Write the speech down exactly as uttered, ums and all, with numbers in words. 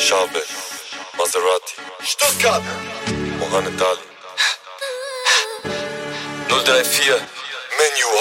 Schaube, Maserati, Stuttgart, Mohammed Ali. null drei vier, Menu